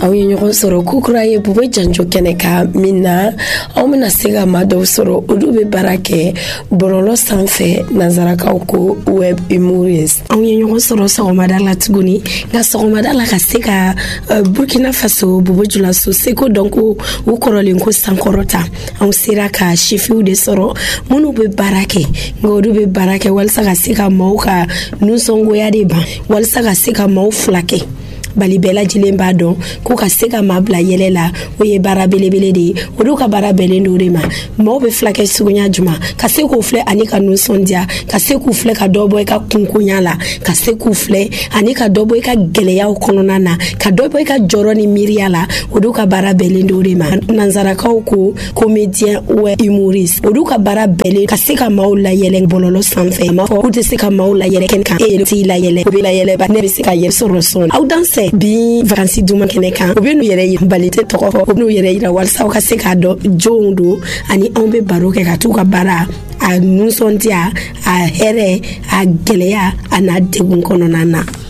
aw ye ɲɔgɔn sɔrɔ kukura ye Bubo Janjo kɛnɛ ka min na aw bɛna se ka maa dɔw sɔrɔ olu bɛ baara kɛ bɔlɔlɔ sanfɛ nanzarakaw ko web humorist. Aw ye ɲɔgɔn sɔrɔ sɔgɔmada la tuguni nka sɔgɔmada la ka se ka Burkina Faso Bobo Julaso seko dɔn ko u kɔrɔlen ko sankɔrɔta anw sera ka chifiw de sɔrɔ minnu bɛ baara kɛ nka olu bɛ baara kɛ walasa ka se ka maaw ka nusɔngoya de ban walasa ka se ka maaw fulakɛ bali bɛɛ lajɛlen b'a dɔn ko ka se ka maa bila yɛlɛ la o ye baara belebele de ye olu ka baara bɛnnen do de ma maaw bɛ fulakɛ suguya juma ka se k'u filɛ ani ka nusɔndiya ka se k'u filɛ ka dɔ bɔ i ka kunkoya la ka se k'u filɛ ani ka dɔ bɔ i ka gɛlɛyaw kɔnɔna na ka dɔ bɔ i ka jɔrɔ ni miiriya la olu ka baara bɛnnen do de ma nanzarakaw ko comédien web humoriste olu ka baara bɛnnen ka se ka maaw layɛlɛ bɔlɔlɔ sanfɛ a m'a fɔ k'u tɛ se ka maaw layɛlɛ kɛnɛ kan e yɛrɛ t'i layɛlɛ o bɛ layɛlɛ ba ne bɛ se ka yɛrɛ sɔrɔ sɔn aw danse bi vacances duma kɛnɛ kan u bɛ n'u yɛrɛ yira bali tɛ tɔgɔ fɔ u bɛ n'u yɛrɛ yira walasa u ka se k'a dɔn jɔnw do ani anw bɛ baro kɛ ka t'u ka baara a nusɔndiya a hɛrɛ a gɛlɛya a n'a degun kɔnɔna na.